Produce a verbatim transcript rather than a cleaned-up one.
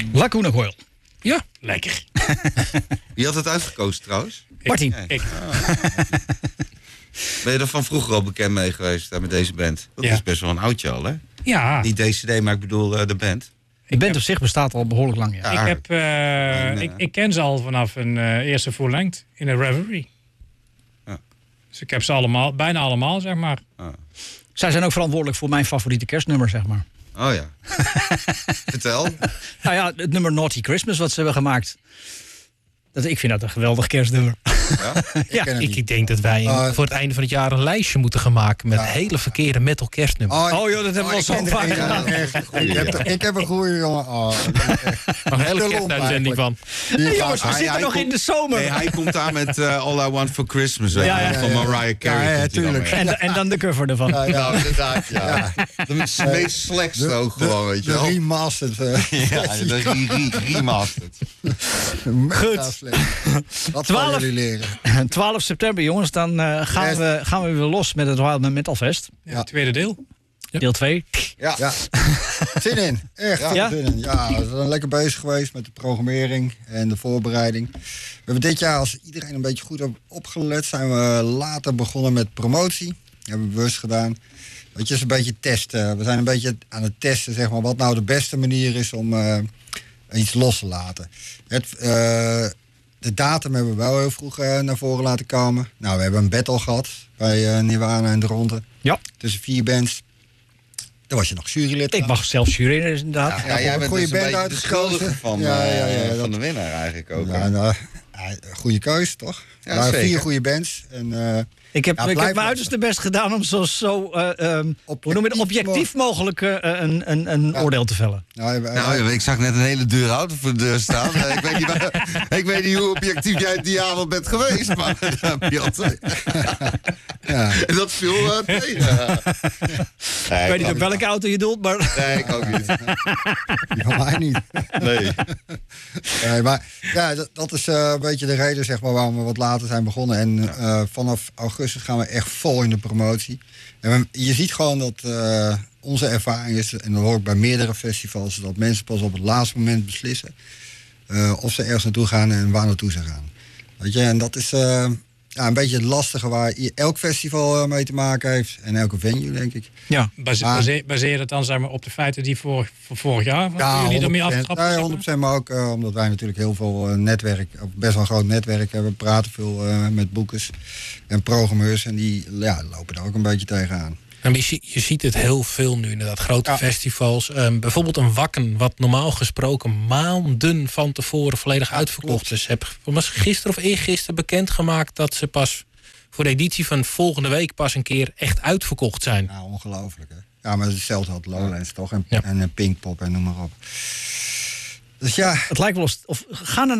Lacuna Coil. Ja, lekker. Wie had het uitgekozen trouwens? Martin. Ik. ik. Ah. Ben je er van vroeger al bekend mee geweest uh, met deze band? Dat Ja. is best wel een oudje al, hè? Ja. Niet D C D, maar ik bedoel uh, de band. De band op zich bestaat al behoorlijk lang, ja. Ja. Ik, heb, uh, En, uh, ik, ik ken ze al vanaf een uh, eerste full length in de Reverie. Ja. Dus ik heb ze allemaal, bijna allemaal, zeg maar. Ah. Zij zijn ook verantwoordelijk voor mijn favoriete kerstnummer, zeg maar. Oh ja. Vertel. Nou ja, het nummer Naughty Christmas wat ze hebben gemaakt. Dat, ik vind dat een geweldig kerstnummer. Ja? Ja. ken het Ik, niet. ik denk dat wij Uh, voor het einde van het jaar een lijstje moeten gaan maken met Ja. hele verkeerde metal kerstnummers. Oh joh, dat hebben we al ik zo ken er vaak een, gedaan. ja, echt. Ik heb, er- ik heb een goeie jongen. Oh, Nog een hele te lomp kerstuitzending van. die Hey, gaat- jongens, we hij- zitten hij nog komt- in de zomer. Nee, hij komt daar met uh, All I Want for Christmas. Hè, Ja, ja, van ja. Mariah Carey. Ja, ja, komt hij dan tuurlijk. mee. En, en dan de cover ervan. Ja, ja. Nou, inderdaad, ja. De meest slechtste ook gewoon, weet je De wel. remastered. Uh, Ja, de re- re- remastered. Goed. Wat Twaalf. gaan jullie leren? twaalf september, jongens, dan uh, gaan, Yes. we, gaan we weer los met het Wild Man Metal Fest. Ja, het tweede deel. Deel twee. Ja. Ja. Zin in. Echt Ja. veel zin in. Ja, we zijn lekker bezig geweest met de programmering en de voorbereiding. We hebben dit jaar, als iedereen een beetje goed op opgelet, zijn we later begonnen met promotie. Dat hebben we bewust gedaan. Weet je, is een beetje testen. We zijn een beetje aan het testen, zeg maar, wat nou de beste manier is om uh, iets los te laten. Het, uh, de datum hebben we wel heel vroeg uh, naar voren laten komen. Nou, we hebben een battle gehad bij uh, Nirvana en Dronten. Ja, Tussen vier bands. Daar was je nog jurylid. ik mag zelf jureren, inderdaad. Ja, jij een bent goede dus een band beetje de schuldige uitgekozen. van, Ja, uh, ja, ja, van dat- de winnaar eigenlijk ook. Ja, hè? nou, ja, goede keus, toch? Ja, er waren zeker. vier goede bands. En, uh, Ik heb, Ja, ik heb blijf mijn lastig. uiterste best gedaan om zo, zo uh, um, Objectief hoe noem je het, objectief mogelijk uh, een, een, een Ja. oordeel te vellen. nou, uh, Nou, ik zag net een hele dure auto voor de deur staan. ik, weet niet, waar- ik weet niet hoe objectief jij die avond bent geweest, maar Piotr. ja. En dat viel uh, tegen. Nee, Ik weet niet ook op welke auto je doelt, maar Nee, ik ook niet. Die van mij niet. Nee. Nee, maar ja, dat, dat is uh, een beetje de reden, zeg maar, waarom we wat later zijn begonnen. En uh, vanaf augustus gaan we echt vol in de promotie. En we, je ziet gewoon dat uh, onze ervaring is, en dat hoor ik bij meerdere festivals, dat mensen pas op het laatste moment beslissen uh, of ze ergens naartoe gaan en waar naartoe ze gaan. Weet je, en dat is uh, ja, een beetje het lastige waar i- elk festival uh, mee te maken heeft. En elke venue, denk ik. ja. Base- Maar- baseer, baseer je dat dan zeg maar, op de feiten die voor, voor vorig jaar wat Ja, jullie ermee honderd procent. aftrappen? Ja, zeg maar? honderd procent, maar ook uh, omdat wij natuurlijk heel veel uh, netwerk, of best wel een groot netwerk hebben. We praten veel uh, met boekers en programmeurs en die ja, lopen daar ook een beetje tegenaan. En je, zie- je ziet het heel veel nu, inderdaad. Grote Ja. festivals. Um, bijvoorbeeld een Wakken, wat normaal gesproken maanden van tevoren volledig uitverkocht klopt. is. Heb was gisteren of eergisteren bekendgemaakt dat ze pas voor de editie van volgende week pas een keer echt uitverkocht zijn. Ja, ongelooflijk hè. Ja, maar hetzelfde had Lowlands toch? En, Ja. en uh, Pinkpop en noem maar op. Dus ja, Het lijkt wel of, of gaan er